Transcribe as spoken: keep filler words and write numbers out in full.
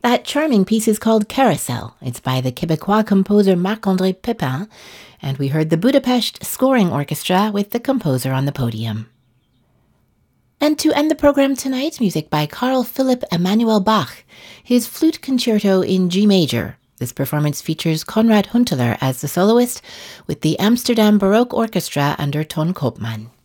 That charming piece is called Carousel. It's by the Québécois composer Marc-André Pépin, and we heard the Budapest Scoring Orchestra with the composer on the podium. And to end the program tonight, music by Carl Philipp Emanuel Bach, his flute concerto in G major. This performance features Konrad Huntelaar as the soloist with the Amsterdam Baroque Orchestra under Ton Koopman.